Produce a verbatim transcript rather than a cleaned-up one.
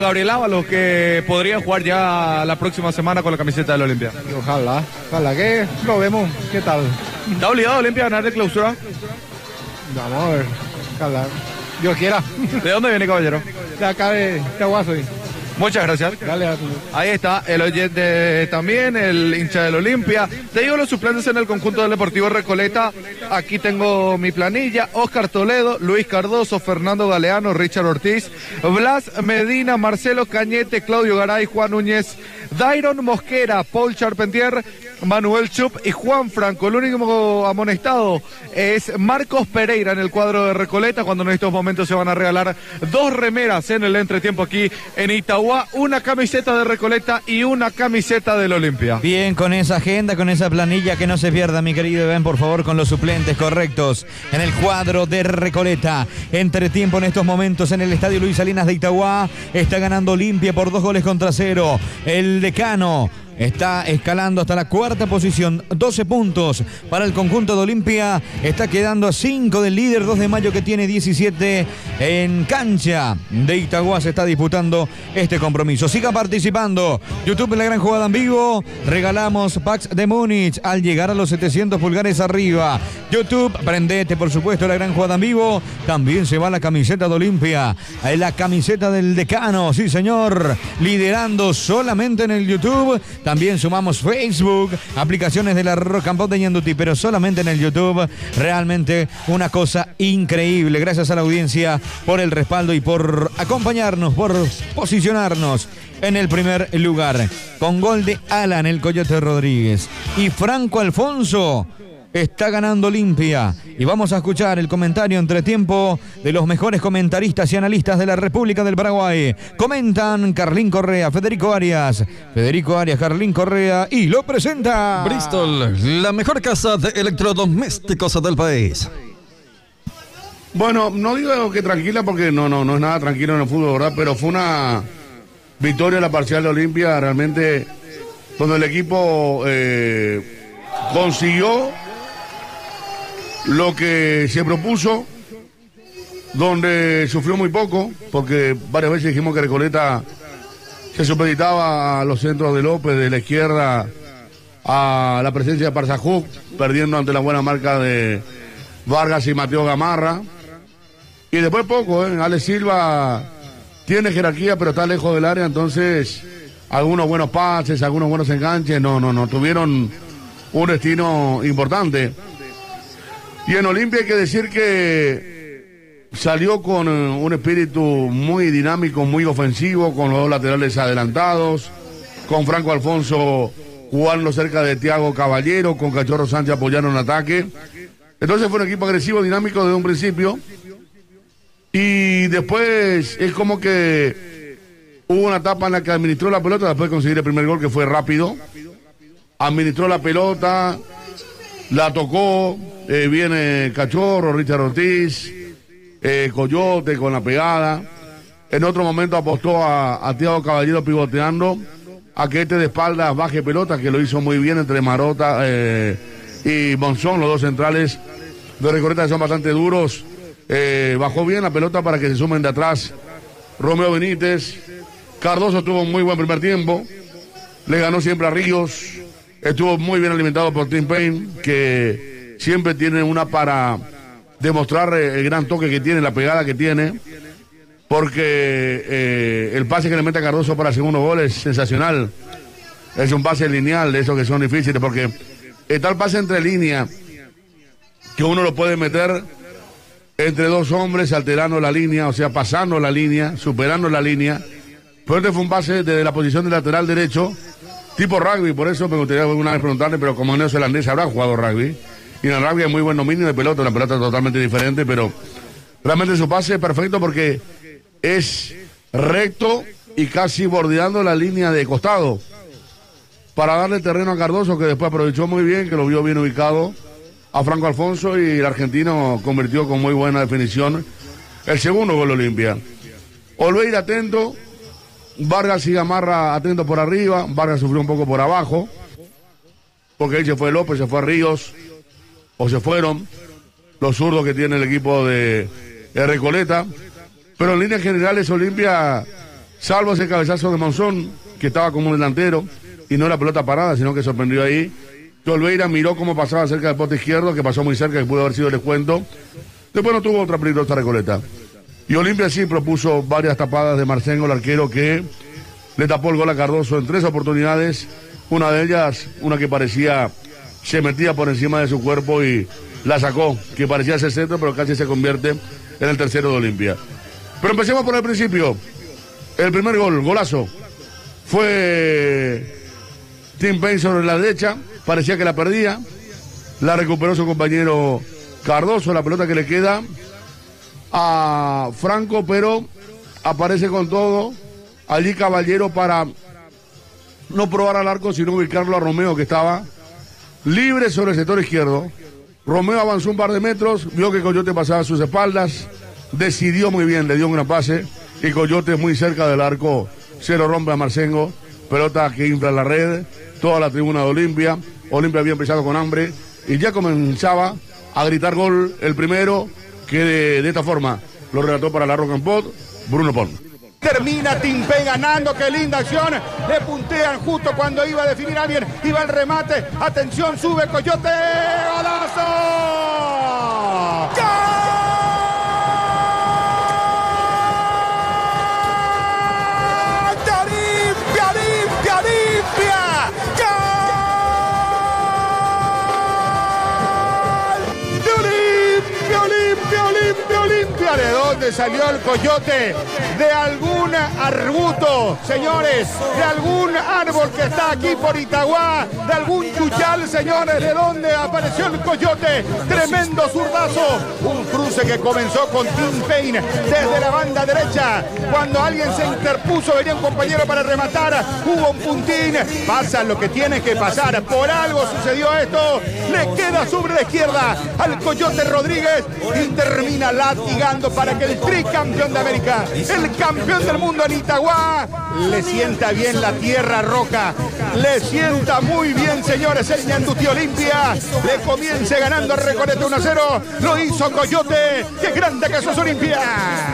Gabriel Ábalos, que podría jugar ya la próxima semana con la camiseta del Olimpia. Ojalá, ojalá que lo vemos. ¿Qué tal? ¿Está obligado Olimpia a ganar de clausura? Vamos a ver, ojalá. Dios quiera. ¿De dónde viene, caballero? De acá de Tahuaso. Muchas gracias. Dale a tu... Ahí está el oyente también, el hincha del Olimpia. Te digo los suplentes en el conjunto del Deportivo Recoleta. Aquí tengo mi planilla: Oscar Toledo, Luis Cardoso, Fernando Galeano, Richard Ortiz, Blas Medina, Marcelo Cañete, Claudio Garay, Juan Núñez, Dairon Mosquera, Paul Charpentier, Manuel Chup y Juan Franco. El único amonestado es Marcos Pereira en el cuadro de Recoleta, cuando en estos momentos se van a regalar dos remeras en el entretiempo aquí en Itagua, una camiseta de Recoleta y una camiseta del Olimpia. Bien, con esa agenda, con esa planilla, que no se pierda, mi querido Iván, por favor, con los suplentes correctos en el cuadro de Recoleta. Entretiempo en estos momentos en el Estadio Luis Salinas de Itagua. Está ganando Olimpia por dos goles contra cero. El decano está escalando hasta la cuarta posición, doce puntos para el conjunto de Olimpia. Está quedando a cinco del líder, dos de mayo, que tiene diecisiete. En cancha de Itagua se está disputando este compromiso. Siga participando. YouTube, La Gran Jugada en Vivo. Regalamos packs de Múnich al llegar a los setecientos pulgares arriba. YouTube, prendete, por supuesto, La Gran Jugada en Vivo. También se va la camiseta de Olimpia, la camiseta del decano, sí señor, liderando solamente en el YouTube. También sumamos Facebook, aplicaciones de la Rock and Pop de Ñanduti, pero solamente en el YouTube. Realmente una cosa increíble. Gracias a la audiencia por el respaldo y por acompañarnos, por posicionarnos en el primer lugar. Con gol de Alan, el Coyote Rodríguez, y Franco Alfonso. Está ganando Olimpia. Y vamos a escuchar el comentario entretiempo de los mejores comentaristas y analistas de la República del Paraguay. Comentan Carlín Correa, Federico Arias. Federico Arias, Carlín Correa, y lo presenta Bristol, la mejor casa de electrodomésticos del país. Bueno, no digo que tranquila, porque no, no, no es nada tranquilo en el fútbol, ¿verdad? Pero fue una victoria en la parcial de Olimpia, realmente, donde el equipo eh, consiguió lo que se propuso, donde sufrió muy poco, porque varias veces dijimos que Recoleta se supeditaba a los centros de López, de la izquierda, a la presencia de Parzajuk, perdiendo ante la buena marca de Vargas y Mateo Gamarra. Y después poco, ¿eh? Alex Silva tiene jerarquía, pero está lejos del área, entonces algunos buenos pases, algunos buenos enganches, no, no, no, tuvieron un destino importante. Y en Olimpia hay que decir que salió con un espíritu muy dinámico, muy ofensivo, con los dos laterales adelantados, con Franco Alfonso jugando cerca de Thiago Caballero, con Cachorro Sánchez apoyando en ataque. Entonces fue un equipo agresivo, dinámico desde un principio. Y después es como que hubo una etapa en la que administró la pelota, después de conseguir el primer gol, que fue rápido. Administró la pelota, la tocó. Eh, viene Cachorro, Richard Ortiz, eh, Coyote con la pegada. En otro momento apostó a, a Thiago Caballero pivoteando, a que este de espaldas baje pelota, que lo hizo muy bien entre Marota eh, y Monzón, los dos centrales de Recoleta, que son bastante duros. Eh, bajó bien la pelota para que se sumen de atrás Romeo Benítez. Cardoso tuvo un muy buen primer tiempo, le ganó siempre a Ríos, estuvo muy bien alimentado por Tim Payne, que siempre tiene una para demostrar el gran toque que tiene, la pegada que tiene, porque eh, el pase que le mete a Cardoso para el segundo gol es sensacional. Es un pase lineal, de esos que son difíciles, porque está el pase entre línea, que uno lo puede meter entre dos hombres, alterando la línea, o sea, pasando la línea, superando la línea. Pero este fue un pase desde la posición de lateral derecho, tipo rugby. Por eso me gustaría alguna vez preguntarle, pero como neozelandés habrá jugado rugby. Y en el rugby hay muy buen dominio de pelota, una pelota totalmente diferente, pero realmente su pase es perfecto porque es recto y casi bordeando la línea de costado, para darle terreno a Cardoso, que después aprovechó muy bien, que lo vio bien ubicado a Franco Alfonso, y el argentino convirtió con muy buena definición el segundo gol de Olimpia. Olveira atento, Vargas y Gamarra atento por arriba, Vargas sufrió un poco por abajo, porque ahí se fue López, se fue Ríos, o se fueron los zurdos que tiene el equipo de, de Recoleta. Pero en líneas generales Olimpia salvo ese cabezazo de Monzón, que estaba como un delantero, y no la pelota parada, sino que sorprendió ahí. Que Olveira miró cómo pasaba cerca del poste izquierdo, que pasó muy cerca, que pudo haber sido el descuento. Después no tuvo otra peligrosa Recoleta. Y Olimpia sí propuso varias tapadas de Marcengo, el arquero, que le tapó el gol a Cardoso en tres oportunidades. Una de ellas, una que parecía, se metía por encima de su cuerpo y la sacó, que parecía ser centro, pero casi se convierte en el tercero de Olimpia. Pero empecemos por el principio. El primer gol, golazo, fue Tim Payne sobre la derecha, parecía que la perdía, la recuperó su compañero Cardoso, la pelota que le queda a Franco, pero aparece con todo allí Caballero para no probar al arco, sino ubicarlo a Romeo, que estaba libre sobre el sector izquierdo. Romeo avanzó un par de metros, vio que Coyote pasaba a sus espaldas, decidió muy bien, le dio un gran pase, y Coyote muy cerca del arco se lo rompe a Marcengo, pelota que infla la red, toda la tribuna de Olimpia. Olimpia había empezado con hambre y ya comenzaba a gritar gol el primero, que de, de esta forma lo relató para la Rock and Pop Bruno Pon. Termina Timpé ganando, qué linda acción. Le puntean justo cuando iba a definir a alguien. Iba el remate. Atención, sube Coyote. ¡Golazo! ¡Gol! ¡Limpia, limpia, limpia! ¡Gol! ¡Limpio, limpio, limpio, limpio! ¿De dónde salió el Coyote? De algún arbusto, señores, de algún árbol que está aquí por Itagua, de algún yuyal, señores, de donde apareció el Coyote. Tremendo zurdazo, un cruce que comenzó con Tim Payne desde la banda derecha. Cuando alguien se interpuso, venía un compañero para rematar, hubo un puntín, pasa lo que tiene que pasar, por algo sucedió esto, le queda sobre la izquierda al Coyote Rodríguez y termina latigando para que el tricampeón de América, el campeón del mundo en Itagua, le sienta bien la tierra roja, le sienta muy bien, señores, el Ñandutí Olimpia, le comience ganando a Recoleta uno a cero, lo hizo Coyote, qué grande que sos Olimpia.